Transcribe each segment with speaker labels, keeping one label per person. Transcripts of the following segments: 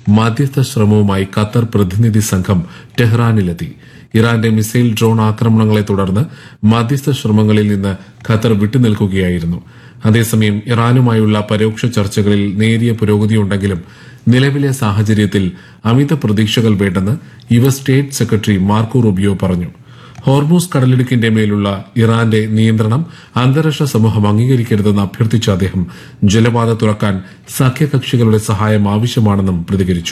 Speaker 1: മധ്യസ്ഥ ശ്രമവുമായി ഖത്തർ പ്രതിനിധി സംഘം ടെഹ്റാനിലെത്തി. ഇറാന്റെ മിസൈൽ ഡ്രോൺ ആക്രമണങ്ങളെ തുടർന്ന് മധ്യസ്ഥ ശ്രമങ്ങളിൽ നിന്ന് ഖത്തർ വിട്ടുനിൽക്കുകയായിരുന്നു. അതേസമയം ഇറാനുമായുള്ള പരോക്ഷ ചർച്ചകളിൽ നേരിയ പുരോഗതിയുണ്ടെങ്കിലും നിലവിലെ സാഹചര്യത്തിൽ അമിത പ്രതീക്ഷകൾ വേണ്ടെന്ന് US state secretary Marco Rubio പറഞ്ഞു. ഹോർമൂസ് കടലിടുക്കിന്റെ മേലുള്ള ഇറാന്റെ നിയന്ത്രണം അന്താരാഷ്ട്ര സമൂഹം അംഗീകരിക്കരുതെന്ന് അഭ്യർത്ഥിച്ച അദ്ദേഹം ജലപാത തുറക്കാൻ സഖ്യകക്ഷികളുടെ സഹായം ആവശ്യമാണെന്നും പ്രതികരിച്ചു.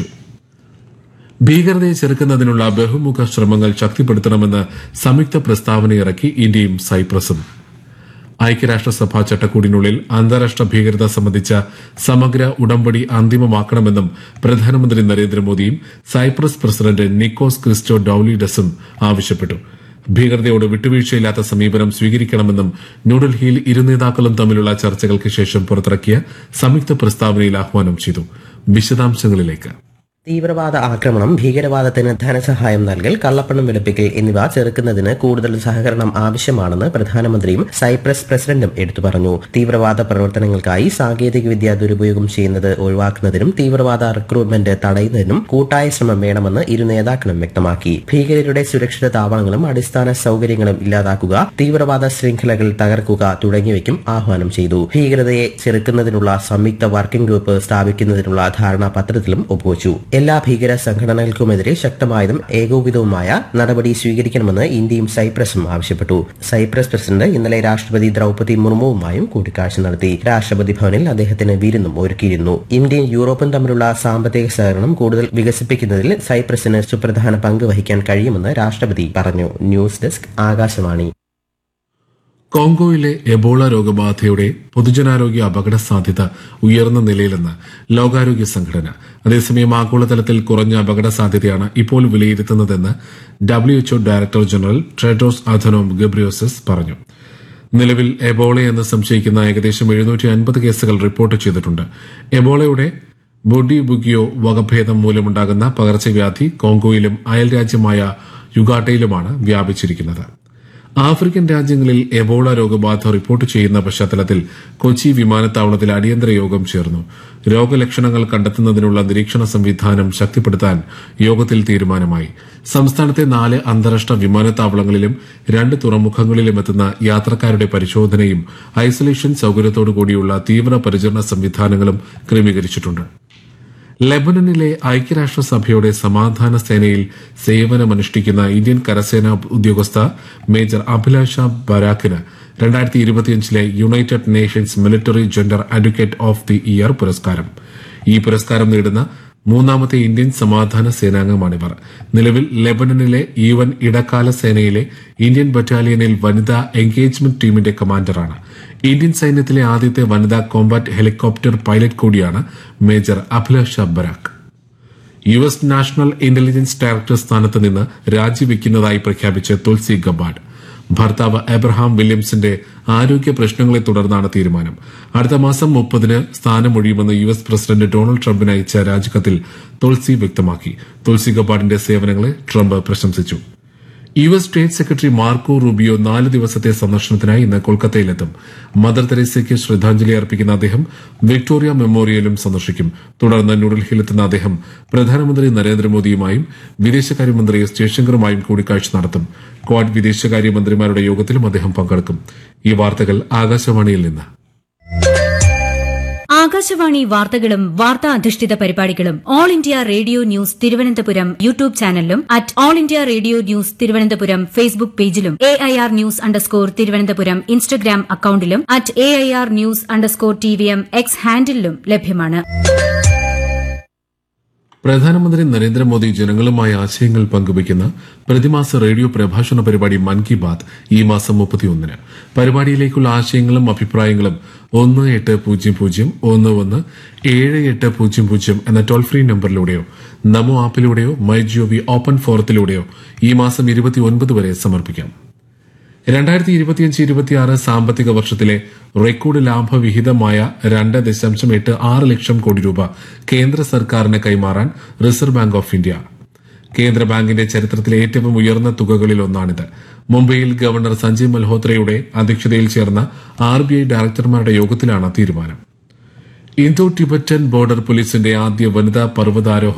Speaker 1: ഭീകരതയെ ചെറുക്കുന്നതിനുള്ള ബഹുമുഖ ശ്രമങ്ങൾ ശക്തിപ്പെടുത്തണമെന്ന് സംയുക്ത പ്രസ്താവനയിറക്കി ഇന്ത്യയും സൈപ്രസും. ഐക്യരാഷ്ട്രസഭാ ചട്ടക്കൂടിനുള്ളിൽ അന്താരാഷ്ട്ര ഭീകരത സംബന്ധിച്ച സമഗ്ര ഉടമ്പടി അന്തിമമാക്കണമെന്നും പ്രധാനമന്ത്രി നരേന്ദ്രമോദിയും സൈപ്രസ് പ്രസിഡന്റ് നിക്കോസ് ക്രിസ്റ്റോ ഡൌലിഡസും ആവശ്യപ്പെട്ടു. ഭീകരതയോട് വിട്ടുവീഴ്ചയില്ലാത്ത സമീപനം സ്വീകരിക്കണമെന്നും ന്യൂഡൽഹിയിൽ ഇരു നേതാക്കളും തമ്മിലുള്ള ചർച്ചകൾക്ക് ശേഷം പുറത്തിറക്കിയ സംയുക്ത പ്രസ്താവനയിൽ ആഹ്വാനം ചെയ്തു. വിശദാംശങ്ങളിലേക്ക്.
Speaker 2: തീവ്രവാദ ആക്രമണം, ഭീകരവാദത്തിന് ധനസഹായം നൽകൽ, കള്ളപ്പണം വെളുപ്പിക്കൽ എന്നിവ ചെറുക്കുന്നതിന് കൂടുതൽ സഹകരണം ആവശ്യമാണെന്ന് പ്രധാനമന്ത്രിയും സൈപ്രസ് പ്രസിഡന്റും എടുത്തു പറഞ്ഞു. തീവ്രവാദ പ്രവർത്തനങ്ങൾക്കായി സാങ്കേതികവിദ്യ ദുരുപയോഗം ചെയ്യുന്നത് ഒഴിവാക്കുന്നതിനും തീവ്രവാദ റിക്രൂട്ട്മെന്റ് തടയുന്നതിനും കൂട്ടായ ശ്രമം വേണമെന്ന് ഇരു നേതാക്കളും വ്യക്തമാക്കി. ഭീകരരുടെ സുരക്ഷിത താവളങ്ങളും അടിസ്ഥാന സൌകര്യങ്ങളും ഇല്ലാതാക്കുക, തീവ്രവാദ ശൃംഖലകൾ തകർക്കുക തുടങ്ങിയവയ്ക്കും ആഹ്വാനം ചെയ്തു. ഭീകരതയെ ചെറുക്കുന്നതിനുള്ള സംയുക്ത വർക്കിംഗ് ഗ്രൂപ്പ് സ്ഥാപിക്കുന്നതിനുള്ള ധാരണാപത്രത്തിലും ഒപ്പുവച്ചു. എല്ലാ ഭീകര സംഘടനകൾക്കുമെതിരെ ശക്തമായതും ഏകോപിതവുമായ നടപടി സ്വീകരിക്കണമെന്ന് ഇന്ത്യയും സൈപ്രസും ആവശ്യപ്പെട്ടു. സൈപ്രസ് പ്രസിഡന്റ് ഇന്നലെ രാഷ്ട്രപതി ദ്രൌപതി മുർമുവുമായും കൂടിക്കാഴ്ച നടത്തി. രാഷ്ട്രപതി ഭവനിൽ അദ്ദേഹത്തിന് വിരുന്നും ഒരുക്കിയിരുന്നു. ഇന്ത്യയും യൂറോപ്പും തമ്മിലുള്ള സാമ്പത്തിക സഹകരണം കൂടുതൽ വികസിപ്പിക്കുന്നതിൽ സൈപ്രസിന് സുപ്രധാന പങ്ക് വഹിക്കാൻ കഴിയുമെന്ന് രാഷ്ട്രപതി പറഞ്ഞു. News desk, Akashvani.
Speaker 1: കോങ്കോയിലെ എബോള രോഗബാധയുടെ പൊതുജനാരോഗ്യ അപകട സാധ്യത ഉയർന്ന നിലയിലെന്ന് ലോകാരോഗ്യ സംഘടന. അതേസമയം ആഗോളതലത്തിൽ കുറഞ്ഞ അപകട സാധ്യതയാണ് ഇപ്പോൾ വിലയിരുത്തുന്നതെന്ന് WHO director general Tedros Adhanom Ghebreyesus പറഞ്ഞു. നിലവിൽ എബോളയെന്ന് സംശയിക്കുന്ന ഏകദേശം 750 കേസുകൾ റിപ്പോർട്ട് ചെയ്തിട്ടുണ്ട്. എബോളയുടെ ബുഡിബുഗിയോ വകഭേദം മൂലമുണ്ടാകുന്ന പകർച്ചവ്യാധി കോങ്കോയിലും അയൽരാജ്യമായ യുഗാണ്ടയിലുമാണ് വ്യാപിച്ചിരിക്കുന്നത്. ആഫ്രിക്കൻ രാജ്യങ്ങളിൽ എബോള രോഗബാധ റിപ്പോർട്ട് ചെയ്യുന്ന പശ്ചാത്തലത്തിൽ കൊച്ചി വിമാനത്താവളത്തിൽ അടിയന്തര യോഗം ചേർന്നു. രോഗലക്ഷണങ്ങൾ കണ്ടെത്തുന്നതിനുള്ള നിരീക്ഷണ സംവിധാനം ശക്തിപ്പെടുത്താൻ യോഗത്തിൽ തീരുമാനമായി. സംസ്ഥാനത്തെ 4 അന്താരാഷ്ട്ര വിമാനത്താവളങ്ങളിലും 2 തുറമുഖങ്ങളിലുമെത്തുന്ന യാത്രക്കാരുടെ പരിശോധനയും ഐസൊലേഷൻ സൌകര്യത്തോടുകൂടിയുള്ള തീവ്ര പരിചരണ സംവിധാനങ്ങളും ക്രമീകരിച്ചിട്ടുണ്ട്. ലെബനനിലെ ഐക്യരാഷ്ട്രസഭയുടെ സമാധാന സേനയിൽ സേവനമനുഷ്ഠിക്കുന്ന ഇന്ത്യൻ കരസേനാ ഉദ്യോഗസ്ഥ major Abhilasha ബരാക്കിന് 2025 United Nations military gender advocate of the year പുരസ്കാരം. ഈ പുരസ്കാരം നേടുന്ന 3ാമത്തെ ഇന്ത്യൻ സമാധാന സേനാംഗമാണിവർ. നിലവിൽ ലെബനനിലെ UN ഇടക്കാല സേനയിലെ ഇന്ത്യൻ ബറ്റാലിയനിൽ വനിതാ എൻഗേജ്മെന്റ് ടീമിന്റെ കമാൻഡറാണ്. ഇന്ത്യൻ സൈന്യത്തിലെ ആദ്യത്തെ വനിതാ കോംബാറ്റ് ഹെലികോപ്റ്റർ പൈലറ്റ് കൂടിയാണ് major Abhilasha Barack. US national intelligence director സ്ഥാനത്ത് നിന്ന് രാജിവെക്കുന്നതായി പ്രഖ്യാപിച്ച തുൾസി ഗബാർഡ്. ഭർത്താവ് എബ്രഹാം വില്യംസിന്റെ ആരോഗ്യ പ്രശ്നങ്ങളെ തുടർന്നാണ് തീരുമാനം. അടുത്ത മാസം 30-ന് സ്ഥാനമൊഴിയുമെന്ന് US പ്രസിഡന്റ് ഡൊണാൾഡ് ട്രംപിന് അയച്ച രാജിക്കത്തിൽ തുൾസി വ്യക്തമാക്കി. തുൾസി ഗബാർഡിന്റെ സേവനങ്ങളെ ട്രംപ് പ്രശംസിച്ചു. US state secretary Marco Rubio 4 ദിവസത്തെ സന്ദർശനത്തിനായി ഇന്ന് കൊൽക്കത്തയിലെത്തും. മദർ തെരേസയ്ക്ക് ശ്രദ്ധാഞ്ജലി അർപ്പിക്കുന്ന അദ്ദേഹം വിക്ടോറിയ മെമ്മോറിയലും സന്ദർശിക്കും. തുടർന്ന് ന്യൂഡൽഹിയിലെത്തുന്ന അദ്ദേഹം പ്രധാനമന്ത്രി നരേന്ദ്രമോദിയുമായും വിദേശകാര്യമന്ത്രി എസ് ജയശങ്കറുമായും കൂടിക്കാഴ്ച നടത്തും. ക്വാഡ് വിദേശകാര്യമന്ത്രിമാരുടെ യോഗത്തിലും അദ്ദേഹം പങ്കെടുക്കും. ഈ വാർത്തകൾ ആകാശവാണിയിൽ നിന്ന്.
Speaker 3: ആകാശവാണി വാർത്തകളും വാർത്താ അധിഷ്ഠിത പരിപാടികളും all India radio news Thiruvananthapuram YouTube ചാനലിലും all India radio news Thiruvananthapuram Facebook പേജിലും AIR ന്യൂസ് _ ഇൻസ്റ്റഗ്രാം അക്കൌണ്ടിലും @AIR ന്യൂസ് _TVM X ഹാൻഡിലും ലഭ്യമാണ്.
Speaker 1: പ്രധാനമന്ത്രി നരേന്ദ്രമോദി ജനങ്ങളുമായി ആശയങ്ങൾ പങ്കുവയ്ക്കുന്ന പ്രതിമാസ റേഡിയോ പ്രഭാഷണ പരിപാടി മൻ കി ബാത് ഈ മാസം 31-ന്. പരിപാടിയിലേക്കുള്ള ആശയങ്ങളും അഭിപ്രായങ്ങളും 1800117800 എന്ന ടോൾ ഫ്രീ നമ്പറിലൂടെയോ നമോ ആപ്പിലൂടെയോ MyGov ഓപ്പൺ ഫോറത്തിലൂടെയോ ഈ മാസം 29 വരെ സമർപ്പിക്കാം. 2025-26 സാമ്പത്തിക വർഷത്തിലെ റെക്കോർഡ് ലാഭവിഹിതമായ 2.86 ലക്ഷം കോടി രൂപ കേന്ദ്ര സർക്കാരിന് കൈമാറാൻ റിസർവ് ബാങ്ക് ഓഫ് ഇന്ത്യ. കേന്ദ്ര ബാങ്കിന്റെ ചരിത്രത്തിലെ ഏറ്റവും ഉയർന്ന തുകകളിലൊന്നാണിത്. മുംബൈയിൽ ഗവർണർ സഞ്ജയ് മൽഹോത്രയുടെ അധ്യക്ഷതയിൽ ചേർന്ന RBI ഡയറക്ടർമാരുടെ യോഗത്തിലാണ് തീരുമാനം. ഇന്തോ ടിബറ്റൻ ബോർഡർ പോലീസിന്റെ ആദ്യ വനിതാ പർവ്വതാരോഹ